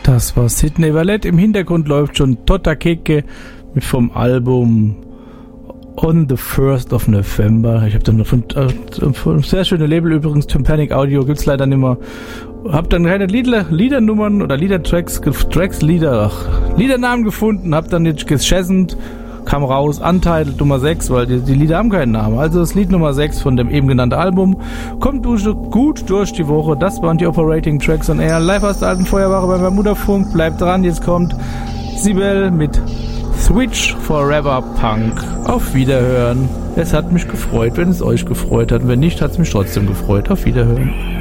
Das war Sidney Valette. Im Hintergrund läuft schon Totta Keke vom Album On the 1st of November. Ich habe dann noch von sehr schöne Label übrigens, Tympanic Audio, gibt's leider nicht mehr. Hab dann keine Liedernummern oder Liedernamen gefunden, hab dann jetzt geschessend, kam raus, Untitled Nummer 6, weil die Lieder haben keinen Namen. Also das Lied Nummer 6 von dem eben genannten Album kommt gut durch die Woche. Das waren die Operating Tracks on Air. Live aus der alten Feuerwache beim Bermuda-Funk. Bleibt dran, jetzt kommt Sibel mit Switch Forever Punk. Auf Wiederhören. Es hat mich gefreut, wenn es euch gefreut hat. Wenn nicht, hat es mich trotzdem gefreut. Auf Wiederhören.